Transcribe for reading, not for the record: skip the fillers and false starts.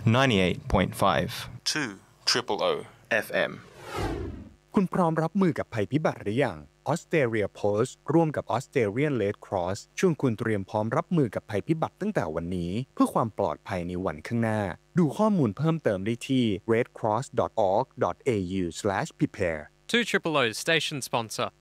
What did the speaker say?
98.5 200 FM คุณพร้อมรับมือกับภัยพิบัติหรือยัง Australia Post ร่วมกับ Australian Red Cross ชวนคุณเตรียมพร้อมรับมือกับภัยพิบัติตั้งแต่วันนี้เพื่อความปลอดภัยในวันข้างหน้าดูข้อมูลเพิ่มเติมได้ที่ redcross.org.au/prepare 200's station sponsor